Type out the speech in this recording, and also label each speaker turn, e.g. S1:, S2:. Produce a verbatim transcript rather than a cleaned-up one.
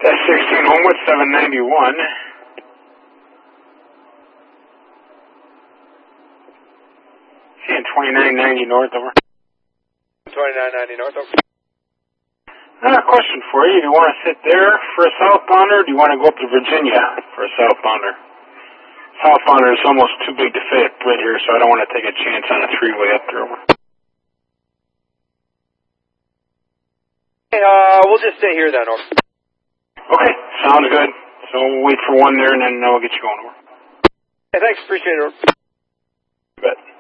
S1: S sixteen Homewood, seven ninety-one. Seeing twenty-nine ninety north, over.
S2: twenty-nine ninety north, over.
S1: Uh, question for you. Do you want to sit there for a southbounder, or do you want to go up to Virginia for a southbounder? Southbounder is almost too big to fit at Britt here, so I don't want to take a chance on a three-way up there.
S2: Hey, uh, we'll just stay here then, over.
S1: Okay, sounds good. So we'll wait for one there, and then we'll get you going over.
S2: Hey, thanks. Appreciate it, over.
S1: You bet.